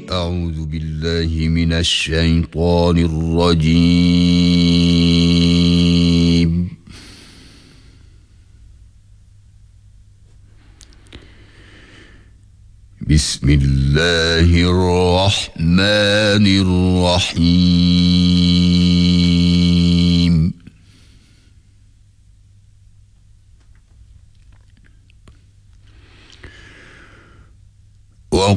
أعوذ بالله من الشيطان الرجيم. بسم الله الرحمن الرحيم.